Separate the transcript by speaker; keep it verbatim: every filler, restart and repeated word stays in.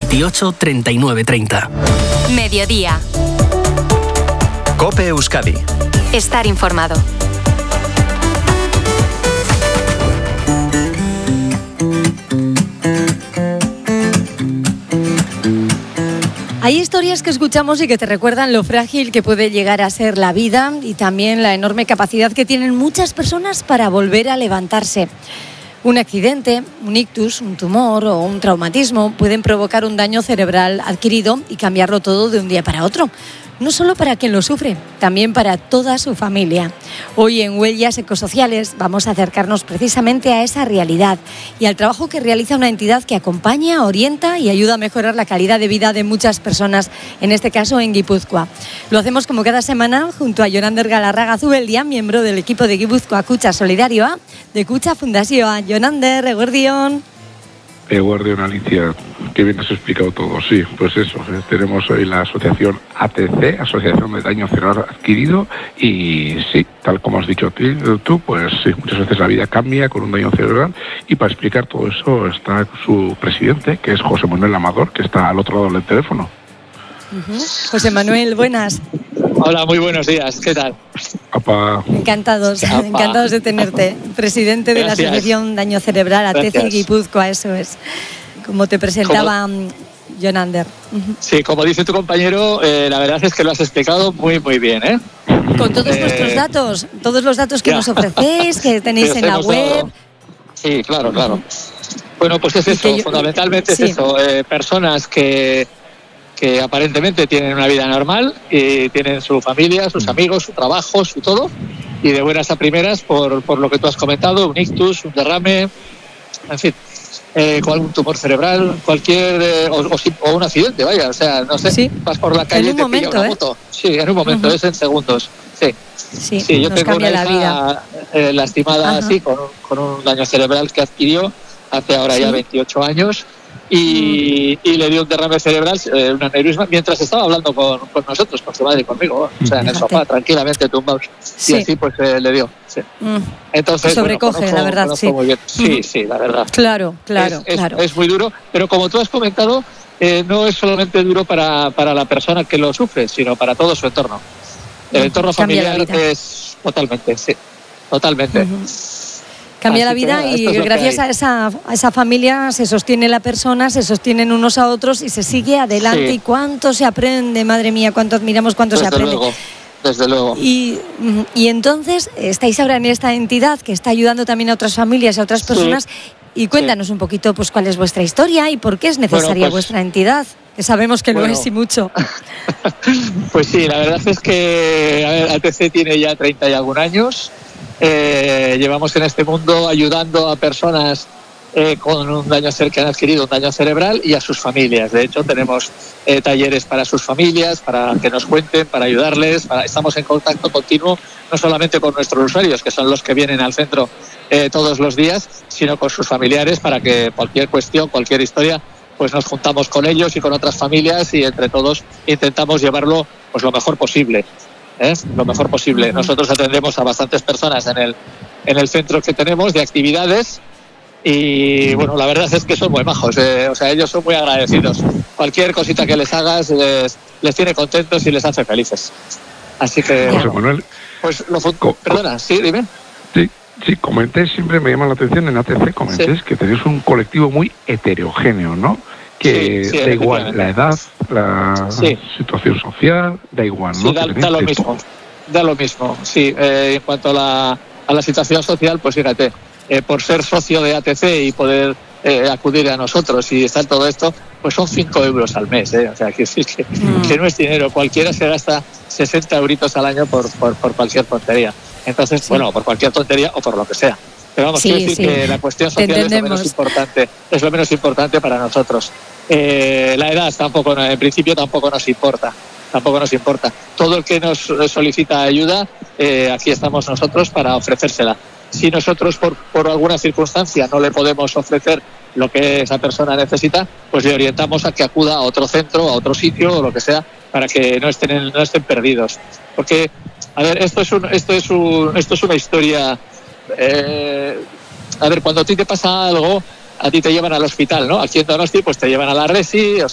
Speaker 1: veintiocho treinta y nueve treinta.
Speaker 2: Mediodía.
Speaker 3: COPE Euskadi.
Speaker 2: Estar informado.
Speaker 4: Hay historias que escuchamos y que te recuerdan lo frágil que puede llegar a ser la vida y también la enorme capacidad que tienen muchas personas para volver a levantarse. Un accidente, un ictus, un tumor o un traumatismo pueden provocar un daño cerebral adquirido y cambiarlo todo de un día para otro. No solo para quien lo sufre, también para toda su familia. Hoy en Huellas Ecosociales vamos a acercarnos precisamente a esa realidad y al trabajo que realiza una entidad que acompaña, orienta y ayuda a mejorar la calidad de vida de muchas personas, en este caso en Guipúzcoa. Lo hacemos como cada semana junto a Jonander Galarraga Zubeldia, miembro del equipo de Guipúzcoa Kutxa Solidarioa, de Kutxa Fundazioa. Jonander, eguerdion.
Speaker 5: Eguerdion, Alicia, que bien has explicado todo. Sí, pues eso, eh, tenemos hoy la asociación A T C, Asociación de Daño Cerebral Adquirido, y sí, tal como has dicho tú, pues sí, muchas veces la vida cambia con un daño cerebral, y para explicar todo eso está su presidente, que es José Manuel Amador, que está al otro lado del teléfono.
Speaker 4: Uh-huh. José Manuel, buenas.
Speaker 6: Hola, muy buenos días, ¿qué tal?
Speaker 5: Apa.
Speaker 4: Encantados, Apa. encantados de tenerte. Presidente de Gracias. la Asociación Daño Cerebral A T C Guipúzcoa, eso es. Como te presentaba como, Jonander. Uh-huh.
Speaker 6: Sí, como dice tu compañero, eh, la verdad es que lo has explicado muy, muy bien, ¿eh?
Speaker 4: Con todos eh, vuestros datos, todos los datos que ya. nos ofrecéis, que tenéis en la web. Dado.
Speaker 6: Sí, claro, claro. Bueno, pues es eso, yo, fundamentalmente sí. es eso, eh, personas que... que aparentemente tienen una vida normal y tienen su familia, sus amigos, su trabajo, su todo, y de buenas a primeras, por, por lo que tú has comentado, un ictus, un derrame, en fin, eh, con algún tumor cerebral, cualquier, eh, o, o, o un accidente, vaya, o sea, no sé, sí. vas por la calle y te
Speaker 4: momento,
Speaker 6: pilla una
Speaker 4: ¿eh?
Speaker 6: moto. Sí, en un momento, uh-huh. es en segundos, sí.
Speaker 4: Sí,
Speaker 6: sí yo
Speaker 4: nos
Speaker 6: tengo
Speaker 4: cambia
Speaker 6: una
Speaker 4: la
Speaker 6: hija
Speaker 4: vida.
Speaker 6: Eh, lastimada así, con, con un daño cerebral que adquirió hace ahora ¿Sí? ya veintiocho años, Y, y le dio un derrame cerebral, eh, un aneurisma, mientras estaba hablando con, con nosotros, con su madre y conmigo, o sea, en el sofá, tranquilamente tumbados. Sí. Y así pues eh, le dio. Sí.
Speaker 4: Mm.
Speaker 6: Entonces,
Speaker 4: sobrecoge,
Speaker 6: bueno, conozco,
Speaker 4: la verdad, sí.
Speaker 6: Muy bien. Sí, sí, la verdad.
Speaker 4: Claro, claro,
Speaker 6: es,
Speaker 4: claro.
Speaker 6: Es, es muy duro, pero como tú has comentado, eh, no es solamente duro para, para la persona que lo sufre, sino para todo su entorno. El mm. entorno familiar es totalmente, sí, totalmente.
Speaker 4: Mm-hmm. Cambia Así la vida que, y gracias a esa, a esa familia se sostiene la persona, se sostienen unos a otros y se sigue adelante. Sí. Y cuánto se aprende, madre mía, cuánto admiramos, cuánto
Speaker 6: desde
Speaker 4: se aprende.
Speaker 6: Luego, desde luego.
Speaker 4: Y, y entonces estáis ahora en esta entidad que está ayudando también a otras familias, a otras personas. Sí. Y cuéntanos sí. un poquito pues cuál es vuestra historia y por qué es necesaria bueno, pues, vuestra entidad. Que sabemos que bueno, lo es y mucho.
Speaker 6: Pues sí, la verdad es que a ver, A T C tiene ya treinta y algún años. Eh, llevamos en este mundo ayudando a personas eh, con un daño que han adquirido un daño cerebral y a sus familias. De hecho, tenemos eh, talleres para sus familias, para que nos cuenten, para ayudarles. Para, estamos en contacto continuo, no solamente con nuestros usuarios, que son los que vienen al centro eh, todos los días, sino con sus familiares, para que cualquier cuestión, cualquier historia, pues nos juntamos con ellos y con otras familias y entre todos intentamos llevarlo pues lo mejor posible. ¿Eh? Lo mejor posible. Nosotros atendemos a bastantes personas en el en el centro que tenemos de actividades y bueno, la verdad es que son muy majos, eh, o sea, ellos son muy agradecidos. Cualquier cosita que les hagas les, les tiene contentos y les hace felices. Así que
Speaker 5: José Manuel,
Speaker 6: pues lo co- perdona, sí, dime.
Speaker 5: Sí, sí, comenté, siempre me llama la atención en A T C, comenté sí. que tenéis un colectivo muy heterogéneo, ¿no? Que sí, sí, da igual la edad, la sí. situación social, da igual, ¿no?
Speaker 6: Sí, da, da lo mismo, da lo mismo, sí. Eh, en cuanto a la, a la situación social, pues fíjate, eh, por ser socio de A T C y poder eh, acudir a nosotros y estar todo esto, pues son cinco euros al mes, ¿eh? O sea, que, que, mm. que no es dinero, cualquiera se gasta sesenta euritos al año por, por, por cualquier tontería. Entonces, sí. bueno, por cualquier tontería o por lo que sea. Pero vamos, sí, quiero decir sí. que la cuestión social es lo menos importante, es lo menos importante para nosotros. Eh, la edad tampoco, en principio tampoco nos importa, tampoco nos importa. Todo el que nos solicita ayuda, eh, aquí estamos nosotros para ofrecérsela. Si nosotros por, por alguna circunstancia no le podemos ofrecer lo que esa persona necesita, pues le orientamos a que acuda a otro centro, a otro sitio o lo que sea, para que no estén, no estén perdidos. Porque, a ver, esto es, un, esto es, un, esto es una historia... Eh, a ver, cuando a ti te pasa algo, a ti te llevan al hospital, ¿no? Aquí en Donosti pues te llevan a la Resi, o